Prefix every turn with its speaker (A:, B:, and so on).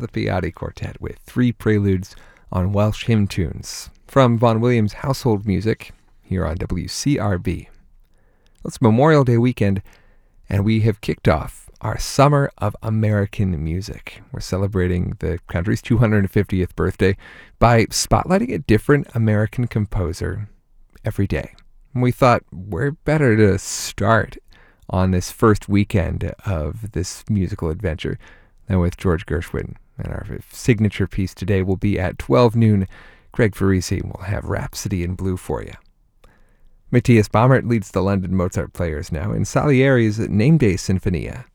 A: the Piatti Quartet with 3 preludes on Welsh hymn tunes from Vaughan Williams Household Music here on WCRB. It's Memorial Day weekend, and we have kicked off our Summer of American Music. We're celebrating the country's 250th birthday by spotlighting a different American composer every day. And we thought, where better to start on this first weekend of this musical adventure than with George Gershwin. And our signature piece today will be at 12 noon. Craig Farisi will have Rhapsody in Blue for you. Matthias Baumert leads the London Mozart Players now in Salieri's Name Day Sinfonia.